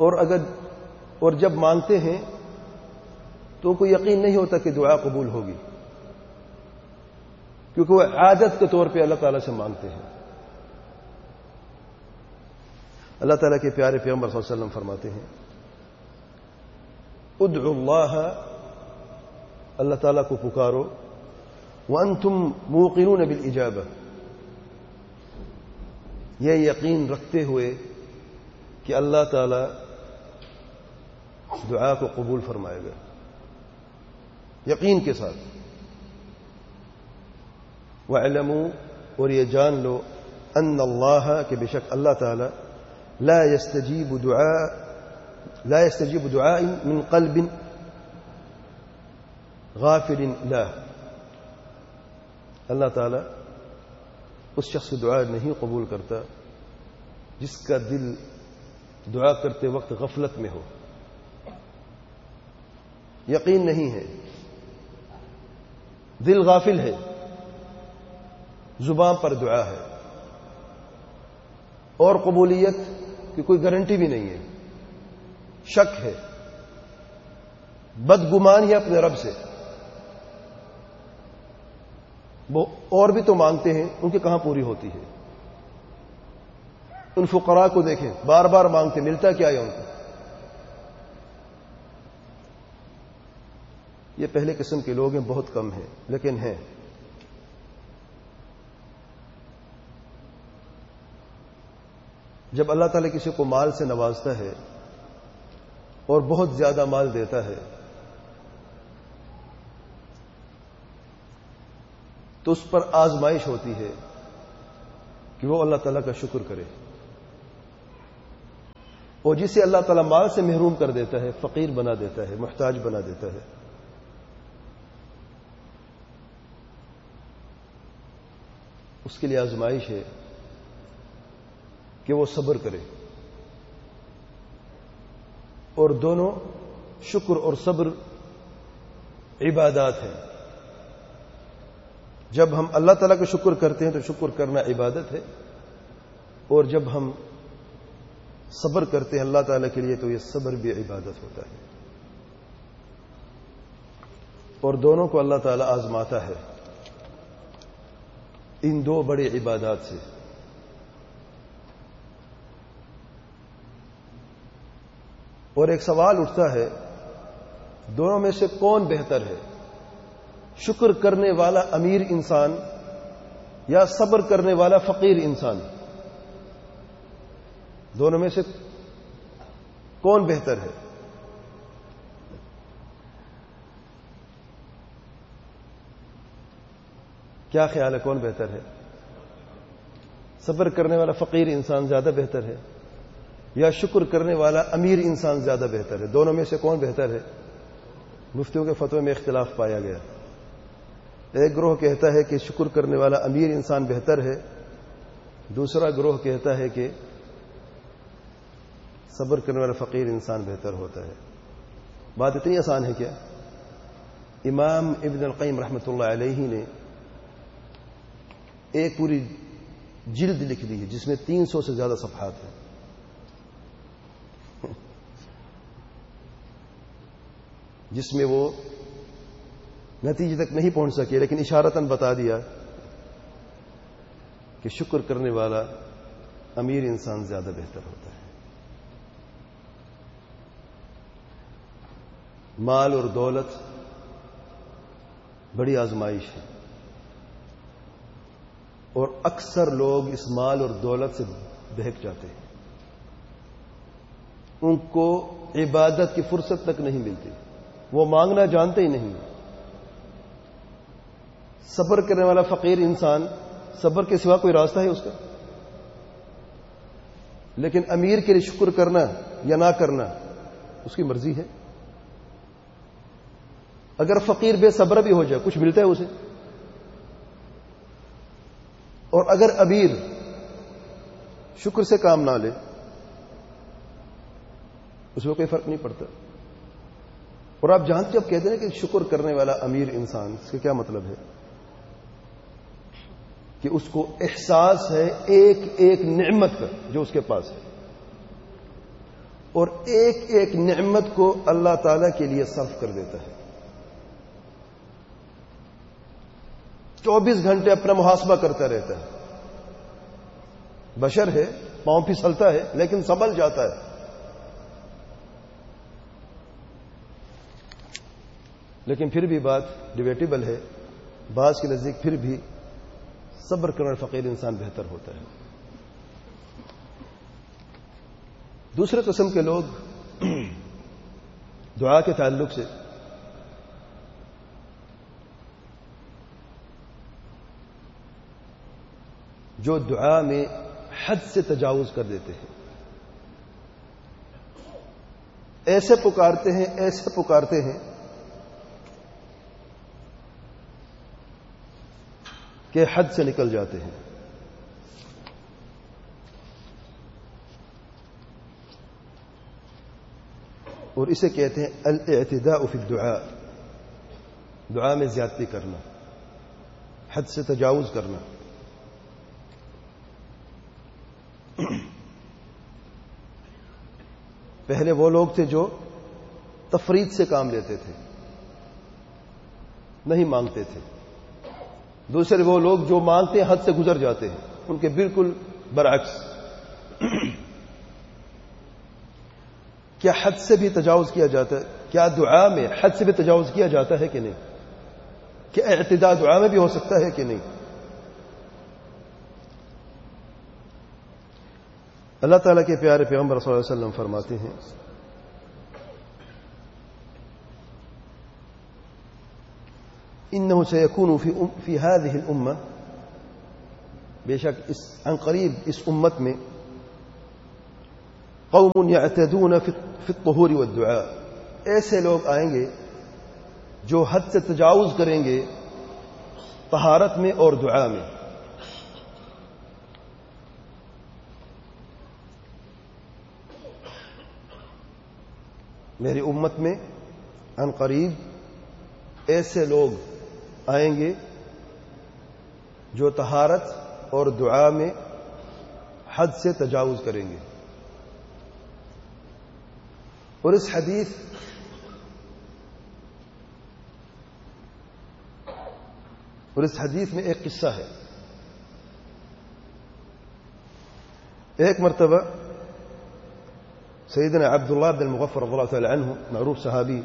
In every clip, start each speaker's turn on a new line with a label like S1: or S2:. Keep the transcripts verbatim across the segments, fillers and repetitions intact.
S1: اور اگر اور جب مانگتے ہیں تو کوئی یقین نہیں ہوتا کہ دعا قبول ہوگی، کیونکہ وہ عادت کے طور پہ اللہ تعالیٰ سے مانگتے ہیں۔ اللہ تعالیٰ کے پیارے پیغمبر صلی اللہ علیہ وسلم فرماتے ہیں ادعوا اللہ، اللہ تعالیٰ کو پکارو، وانتم موقنون بالاجابہ، یہ یقین رکھتے ہوئے کہ اللہ تعالیٰ دعا کو قبول فرمائے گا، یقین کے ساتھ۔ وَاعْلَمُوا، اور یہ جان لو، ان اللہ، کہ بے شک اللہ تعالی، لا يستجیب دعاء لا يستجیب دعاء من قلب غافل له، اللہ تعالی اس شخص کی دعا نہیں قبول کرتا جس کا دل دعا کرتے وقت غفلت میں ہو، یقین نہیں ہے، دل غافل ہے، زبان پر دعا ہے، اور قبولیت کی کوئی گارنٹی بھی نہیں ہے، شک ہے، بدگمان ہے اپنے رب سے۔ وہ اور بھی تو مانگتے ہیں، ان کی کہاں پوری ہوتی ہے؟ ان فقراء کو دیکھیں، بار بار مانگتے، ملتا کیا ہے ان کو؟ یہ پہلے قسم کے لوگ ہیں، بہت کم ہیں، لیکن ہیں۔ جب اللہ تعالیٰ کسی کو مال سے نوازتا ہے اور بہت زیادہ مال دیتا ہے تو اس پر آزمائش ہوتی ہے کہ وہ اللہ تعالیٰ کا شکر کرے، اور جسے اللہ تعالیٰ مال سے محروم کر دیتا ہے، فقیر بنا دیتا ہے، محتاج بنا دیتا ہے، اس کے لیے آزمائش ہے کہ وہ صبر کرے۔ اور دونوں، شکر اور صبر، عبادات ہیں۔ جب ہم اللہ تعالیٰ کا شکر کرتے ہیں تو شکر کرنا عبادت ہے، اور جب ہم صبر کرتے ہیں اللہ تعالیٰ کے لیے تو یہ صبر بھی عبادت ہوتا ہے، اور دونوں کو اللہ تعالیٰ آزماتا ہے ان دو بڑی عبادات سے۔ اور ایک سوال اٹھتا ہے، دونوں میں سے کون بہتر ہے؟ شکر کرنے والا امیر انسان یا صبر کرنے والا فقیر انسان؟ دونوں میں سے کون بہتر ہے؟ کیا خیال ہے، کون بہتر ہے؟ صبر کرنے والا فقیر انسان زیادہ بہتر ہے یا شکر کرنے والا امیر انسان زیادہ بہتر ہے؟ دونوں میں سے کون بہتر ہے؟ مفتیوں کے فتوے میں اختلاف پایا گیا۔ ایک گروہ کہتا ہے کہ شکر کرنے والا امیر انسان بہتر ہے، دوسرا گروہ کہتا ہے کہ صبر کرنے والا فقیر انسان بہتر ہوتا ہے۔ بات اتنی آسان ہے کیا؟ امام ابن القیم رحمۃ اللہ علیہ نے ایک پوری جلد لکھ دی ہے جس میں تین سو سے زیادہ صفحات ہیں۔ جس میں وہ نتیجے تک نہیں پہنچ سکے، لیکن اشارتاً بتا دیا کہ شکر کرنے والا امیر انسان زیادہ بہتر ہوتا ہے۔ مال اور دولت بڑی آزمائش ہے، اور اکثر لوگ اس مال اور دولت سے بہک جاتے ہیں، ان کو عبادت کی فرصت تک نہیں ملتی، وہ مانگنا جانتے ہی نہیں۔ صبر کرنے والا فقیر انسان، صبر کے سوا کوئی راستہ ہے اس کا؟ لیکن امیر کے لیے شکر کرنا یا نہ کرنا اس کی مرضی ہے۔ اگر فقیر بے صبر بھی ہو جائے، کچھ ملتا ہے اسے، اور اگر امیر شکر سے کام نہ لے اس میں کوئی فرق نہیں پڑتا۔ اور آپ جانتے جب کہتے ہیں کہ شکر کرنے والا امیر انسان، اس کا کیا مطلب ہے؟ کہ اس کو احساس ہے ایک ایک نعمت کا جو اس کے پاس ہے، اور ایک ایک نعمت کو اللہ تعالی کے لیے صرف کر دیتا ہے. چوبیس گھنٹے اپنا محاسبہ کرتا رہتا ہے. بشر ہے، پاؤں پھسلتا ہے لیکن سنبھل جاتا ہے. لیکن پھر بھی بات ڈیبیٹیبل ہے. بعض کے نزدیک پھر بھی صبر کرنے والا فقیر انسان بہتر ہوتا ہے. دوسرے قسم کے لوگ دعا کے تعلق سے جو دعا میں حد سے تجاوز کر دیتے ہیں، ایسے پکارتے ہیں ایسے پکارتے ہیں کہ حد سے نکل جاتے ہیں. اور اسے کہتے ہیں الاعتداء فی الدعاء، دعا میں زیادتی کرنا، حد سے تجاوز کرنا. پہلے وہ لوگ تھے جو تفرید سے کام لیتے تھے، نہیں مانگتے تھے. دوسرے وہ لوگ جو مانگتے ہیں حد سے گزر جاتے ہیں، ان کے بالکل برعکس. کیا حد سے بھی تجاوز کیا جاتا ہے؟ کیا دعا میں حد سے بھی تجاوز کیا جاتا ہے کہ نہیں؟ کیا اعتداء دعا میں بھی ہو سکتا ہے کہ نہیں؟ اللہ تعالیٰ کے پیارے پیغمبر صلی اللہ علیہ وسلم فرماتے ہیں انه سيكون في في هذه الامه، بے شک اس عن قریب اس امت میں قوم يعتدون في الطهور والدعاء، ایسے لوگ آئیں گے جو حد سے تجاوز کریں گے طہارت میں اور دعا میں. میری امت میں عن قریب ایسے لوگ آئیں گے جو طہارت اور دعا میں حد سے تجاوز کریں گے. اور اس حدیث اور اس حدیث میں ایک قصہ ہے. ایک مرتبہ سیدنا عبداللہ بن المغفر رضی اللہ تعالی عنہ، معروف صحابی،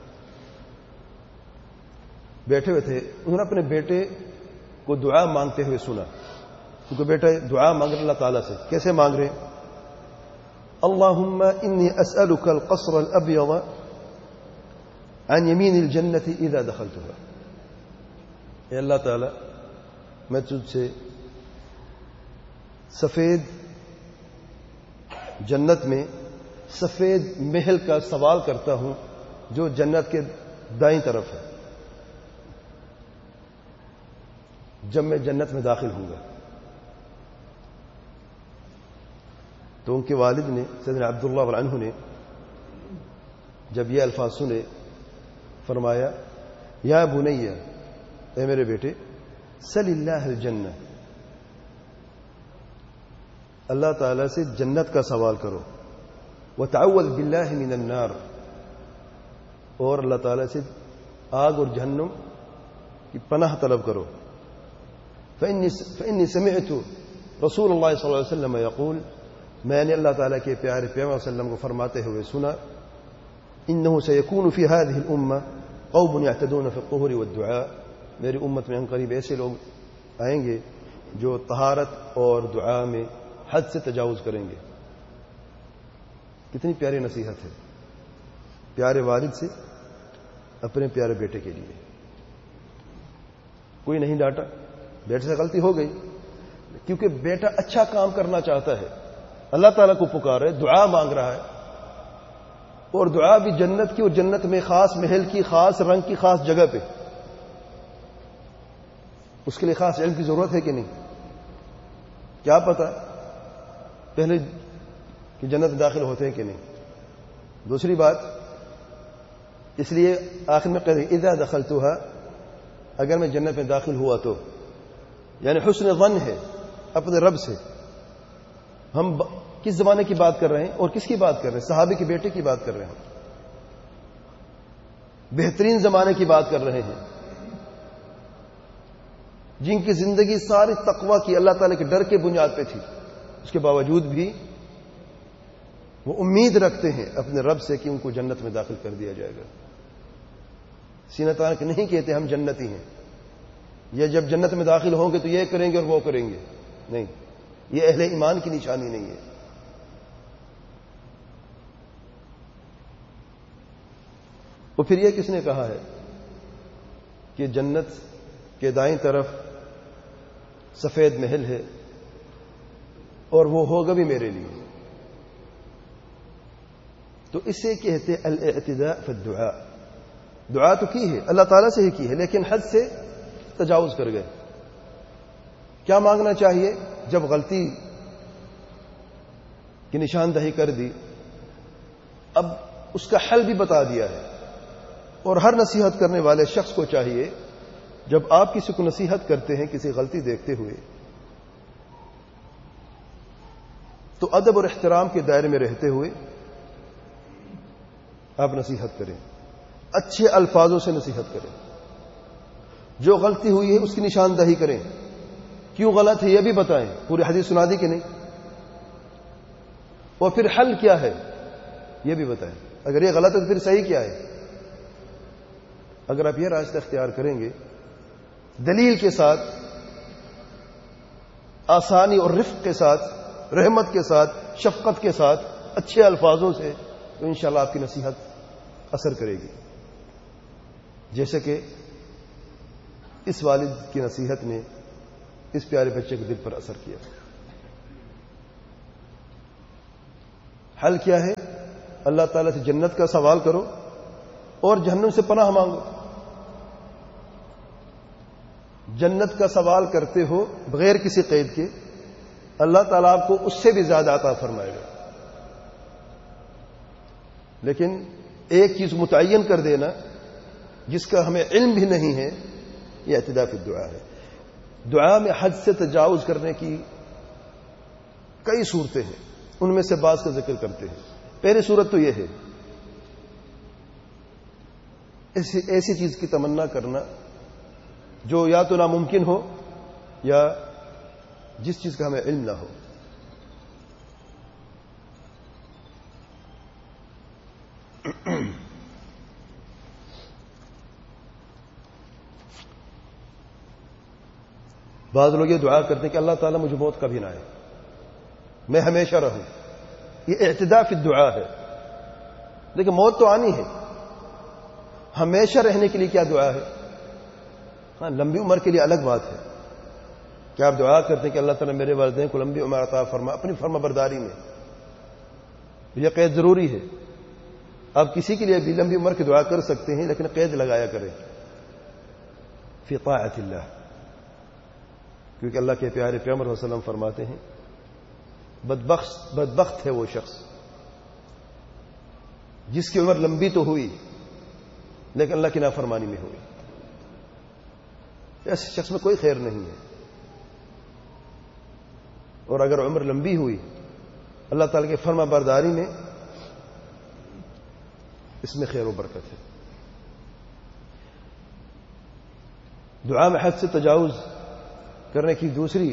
S1: بیٹھے ہوئے تھے. انہوں نے اپنے بیٹے کو دعا مانگتے ہوئے سنا، کیونکہ بیٹا دعا مانگ رہے اللہ تعالیٰ سے. کیسے مانگ رہے؟ اللہم انی اسألک القصر الابیض عن یمین الجنت اذا دخلتها. اے اللہ تعالیٰ، میں تجھ سے سفید جنت میں سفید محل کا سوال کرتا ہوں جو جنت کے دائیں طرف ہے جب میں جنت میں داخل ہوں گا. تو ان کے والد نے سیدنا عبداللہ عنہ نے جب یہ الفاظ سنے فرمایا یا بنی، اے میرے بیٹے، سل اللہ الجنہ، اللہ تعالی سے جنت کا سوال کرو، وتعوذ باللہ من النار، اور اللہ تعالی سے آگ اور جہنم کی پناہ طلب کرو. فإني سمعت رسول اللہ صلی اللہ علیہ وسلم یقول، میں نے اللہ تعالیٰ کے پیارے پیغمبر صلی اللہ علیہ وسلم کو فرماتے ہوئے سنا، انه سيكون في هذه الامه قوم يعتدون في الطهور والدعاء، میری امت میں ان قریب ایسے لوگ آئیں گے جو طہارت اور دعا میں حد سے تجاوز کریں گے. کتنی پیاری نصیحت ہے پیارے والد سے اپنے پیارے بیٹے کے لیے. کوئی نہیں ڈانٹا، بیٹے سے غلطی ہو گئی کیونکہ بیٹا اچھا کام کرنا چاہتا ہے، اللہ تعالیٰ کو پکار رہا ہے، دعا مانگ رہا ہے، اور دعا بھی جنت کی، اور جنت میں خاص محل کی، خاص رنگ کی، خاص جگہ پہ. اس کے لیے خاص علم کی ضرورت ہے کہ نہیں؟ کیا پتا پہلے کہ جنت میں داخل ہوتے ہیں کہ نہیں. دوسری بات، اس لیے آخر میں کہتے ہیں اذا دخلتها، اگر میں جنت میں داخل ہوا تو، یعنی حسن ظن ہے اپنے رب سے. ہم کس زمانے کی بات کر رہے ہیں اور کس کی بات کر رہے ہیں؟ صحابی کے بیٹے کی بات کر رہے ہیں، بہترین زمانے کی بات کر رہے ہیں، جن کی زندگی ساری تقوی کی، اللہ تعالی کے ڈر کے بنیاد پہ تھی، اس کے باوجود بھی وہ امید رکھتے ہیں اپنے رب سے کہ ان کو جنت میں داخل کر دیا جائے گا۔ سینہ تان کے نہیں کہتے ہم جنتی ہیں، یہ جب جنت میں داخل ہوں گے تو یہ کریں گے اور وہ کریں گے، نہیں، یہ اہل ایمان کی نشانی نہیں ہے۔ اور پھر یہ کس نے کہا ہے کہ جنت کے دائیں طرف سفید محل ہے اور وہ ہوگا بھی میرے لیے؟ تو اسے کہتے الاعتداء فی الدعاء۔ دعا تو کی ہے، اللہ تعالیٰ سے ہی کی ہے، لیکن حد سے تجاوز کر گئے۔ کیا مانگنا چاہیے؟ جب غلطی کی نشاندہی کر دی، اب اس کا حل بھی بتا دیا ہے، اور ہر نصیحت کرنے والے شخص کو چاہیے جب آپ کسی کو نصیحت کرتے ہیں کسی غلطی دیکھتے ہوئے تو ادب اور احترام کے دائرے میں رہتے ہوئے آپ نصیحت کریں، اچھے الفاظوں سے نصیحت کریں، جو غلطی ہوئی ہے اس کی نشاندہی کریں، کیوں غلط ہے یہ بھی بتائیں، پوری حدیث سنا دی کہ نہیں، اور پھر حل کیا ہے یہ بھی بتائیں، اگر یہ غلط ہے تو پھر صحیح کیا ہے۔ اگر آپ یہ راستہ اختیار کریں گے دلیل کے ساتھ، آسانی اور رفق کے ساتھ، رحمت کے ساتھ، شفقت کے ساتھ، اچھے الفاظوں سے، تو انشاءاللہ آپ کی نصیحت اثر کرے گی، جیسے کہ اس والد کی نصیحت نے اس پیارے بچے کے دل پر اثر کیا۔ حل کیا ہے؟ اللہ تعالیٰ سے جنت کا سوال کرو اور جہنم سے پناہ مانگو۔ جنت کا سوال کرتے ہو بغیر کسی قید کے، اللہ تعالیٰ آپ کو اس سے بھی زیادہ عطا فرمائے گا، لیکن ایک چیز متعین کر دینا جس کا ہمیں علم بھی نہیں ہے، یہ اعتداء فی الدعاء ہے۔ دعا میں حد سے تجاوز کرنے کی کئی صورتیں ہیں، ان میں سے بعض کا ذکر کرتے ہیں۔ پہلی صورت تو یہ ہے ایسی ایسی چیز کی تمنا کرنا جو یا تو ناممکن ہو یا جس چیز کا ہمیں علم نہ ہو۔ بعض لوگ یہ دعا کرتے ہیں کہ اللہ تعالیٰ مجھے موت کبھی نہ آئے، میں ہمیشہ رہوں، یہ اعتداء فی الدعاء ہے، لیکن موت تو آنی ہے، ہمیشہ رہنے کے لیے کیا دعا ہے؟ ہاں، لمبی عمر کے لیے الگ بات ہے، کیا آپ دعا کرتے ہیں کہ اللہ تعالیٰ میرے والدین کو لمبی عمر عطا فرما اپنی فرما برداری میں، یہ قید ضروری ہے۔ آپ کسی کے لیے بھی لمبی عمر کی دعا کر سکتے ہیں، لیکن قید لگایا کریں فی طاعت اللہ، کیونکہ اللہ کے پیارے پیغمبر صلی اللہ علیہ وسلم فرماتے ہیں بدبخت بدبخت ہے وہ شخص جس کی عمر لمبی تو ہوئی لیکن اللہ کی نافرمانی میں ہوئی، ایسے شخص میں کوئی خیر نہیں ہے۔ اور اگر عمر لمبی ہوئی اللہ تعالی کے فرما برداری میں، اس میں خیر و برکت ہے۔ دعا میں حد سے تجاوز کرنے کی دوسری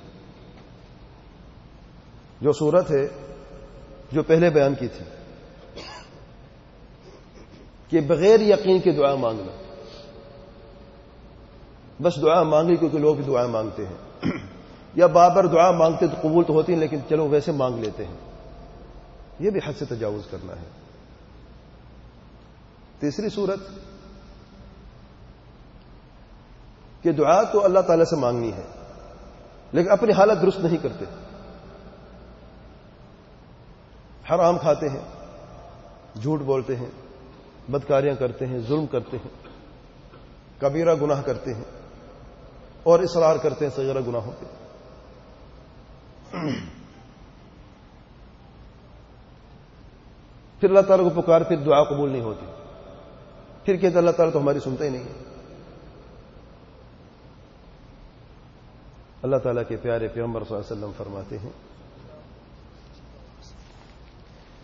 S1: جو صورت ہے جو پہلے بیان کی تھی کہ بغیر یقین کے دعا مانگنا، بس دعا مانگی کیونکہ لوگ دعا مانگتے ہیں، یا بار بار دعا مانگتے تو قبول تو ہوتی ہیں لیکن چلو ویسے مانگ لیتے ہیں، یہ بھی حد سے تجاوز کرنا ہے۔ تیسری صورت کہ دعا تو اللہ تعالی سے مانگنی ہے لیکن اپنی حالت درست نہیں کرتے، حرام کھاتے ہیں، جھوٹ بولتے ہیں، بدکاریاں کرتے ہیں، ظلم کرتے ہیں، کبیرہ گناہ کرتے ہیں اور اصرار کرتے ہیں صغیرہ گناہوں پہ۔ پھر اللہ تعالیٰ کو پکار، پھر دعا قبول نہیں ہوتی، پھر کہتے اللہ تعالیٰ تو ہماری سنتا ہی نہیں ہے۔ اللہ تعالیٰ کے پیارے پیغمبر صلی اللہ علیہ وسلم فرماتے ہیں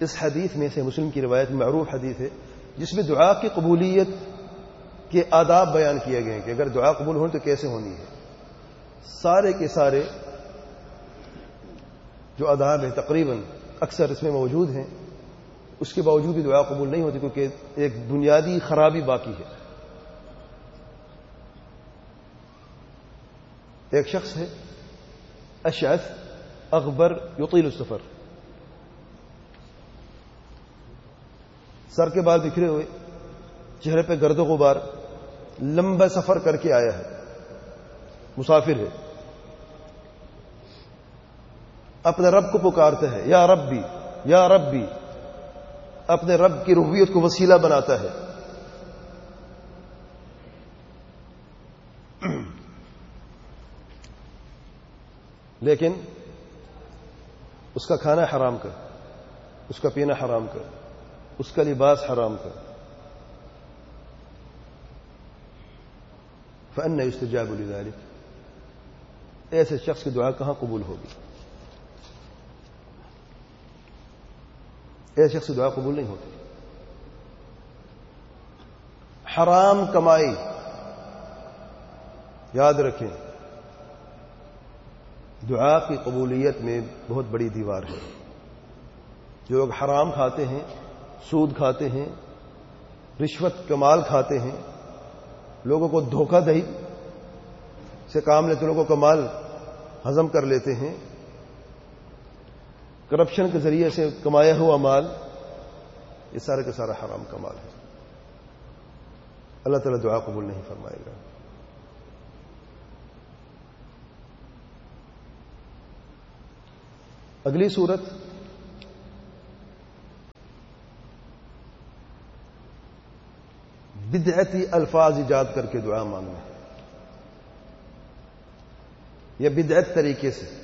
S1: اس حدیث میں سے مسلم کی روایت معروف حدیث ہے جس میں دعا کی قبولیت کے آداب بیان کیے گئے ہیں کہ اگر دعا قبول ہو تو کیسے ہونی ہے. سارے کے سارے جو آداب ہیں تقریباً اکثر اس میں موجود ہیں. اس کے باوجود بھی دعا قبول نہیں ہوتی کیونکہ ایک بنیادی خرابی باقی ہے. ایک شخص ہے اشعث اغبر یطیل السفر, سر کے بال بکھرے ہوئے, چہرے پہ گرد و غبار, لمبا سفر کر کے آیا ہے, مسافر ہے, اپنے رب کو پکارتا ہے یا ربی یا ربی, اپنے رب کی ربوبیت کو وسیلہ بناتا ہے. لیکن اس کا کھانا حرام کر, اس کا پینا حرام کر, اس کا لباس حرام کر. فأنى يستجاب لذلك, ایسے شخص کی دعا کہاں قبول ہوگی؟ ایسے شخص کی دعا قبول نہیں ہوتی. حرام کمائی, یاد رکھیں دعا کی قبولیت میں بہت بڑی دیوار ہے. جو لوگ حرام کھاتے ہیں, سود کھاتے ہیں, رشوت کمال کھاتے ہیں, لوگوں کو دھوکہ دہی سے کام لیتے, لوگوں کا مال ہضم کر لیتے ہیں, کرپشن کے ذریعے سے کمایا ہوا مال, یہ سارا کا سارا حرام کا مال ہے. اللہ تعالیٰ دعا قبول نہیں فرمائے گا. اگلی صورت بدعتی الفاظ ایجاد کر کے دعا مانگنا, یا بدعت طریقے سے